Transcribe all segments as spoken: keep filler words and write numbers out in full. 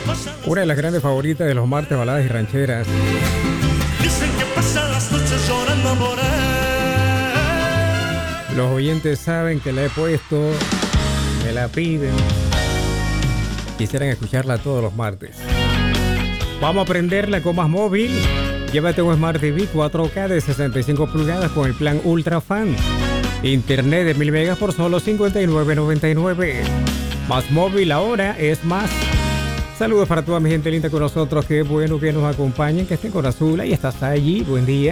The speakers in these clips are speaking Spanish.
Una de las grandes favoritas de los martes, baladas y rancheras. Dicen que pasan las noches llorando por él. Los oyentes saben que la he puesto, me la piden. Quisieran escucharla todos los martes. Vamos a aprenderla con Más Móvil. Llévate un Smart T V cuatro K de sesenta y cinco pulgadas con el plan Ultra Fan. Internet de mil megas por solo cincuenta y nueve noventa y nueve. Más Móvil ahora es más. Saludos para toda mi gente linda con nosotros. Qué bueno que nos acompañen, que estén con Azul. Ahí estás allí. Buen día.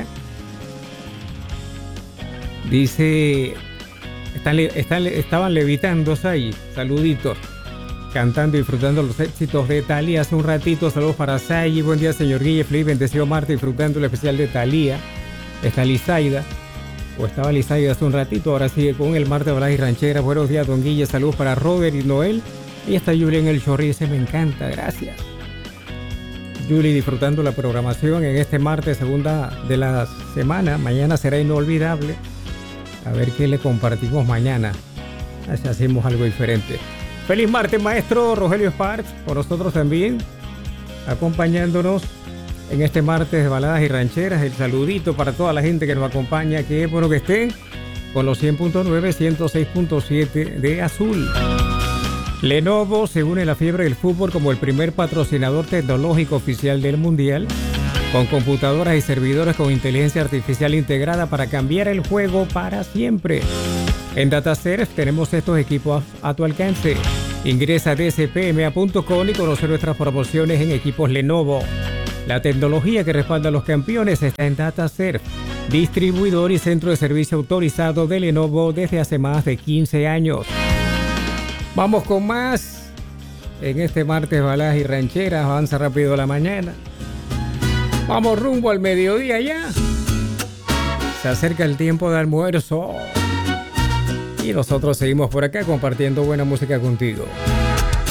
Dice, están, están, estaban levitando ahí. Saluditos. Cantando y disfrutando los éxitos de Thalía hace un ratito. Saludos para Sayi. Buen día, señor Guille. Feliz bendecido Marta, disfrutando el especial de Thalía. Está Lizaida. O estaba Lizaida hace un ratito. Ahora sigue con el martes de Baladas y Rancheras. Buenos días, don Guille. Saludos para Robert y Noel. Y está Julie en el Chorri. Ese me encanta. Gracias. Julie disfrutando la programación en este martes, segunda de la semana. Mañana será inolvidable. A ver qué le compartimos mañana. Así hacemos algo diferente. Feliz martes, maestro Rogelio Sparks, por nosotros también, acompañándonos en este martes de Baladas y Rancheras. El saludito para toda la gente que nos acompaña, que es bueno que estén con los cien punto nueve, ciento seis punto siete de Azul. Lenovo se une a la fiebre del fútbol como el primer patrocinador tecnológico oficial del Mundial, con computadoras y servidores con inteligencia artificial integrada para cambiar el juego para siempre. En DataServe tenemos estos equipos a tu alcance. Ingresa a d c p m a punto com y conoce nuestras promociones en equipos Lenovo. La tecnología que respalda a los campeones está en DataServe, distribuidor y centro de servicio autorizado de Lenovo desde hace más de quince años. Vamos con más. En este martes Baladas y Rancheras avanza rápido la mañana. Vamos rumbo al mediodía ya. Se acerca el tiempo de almuerzo. Y nosotros seguimos por acá compartiendo buena música contigo.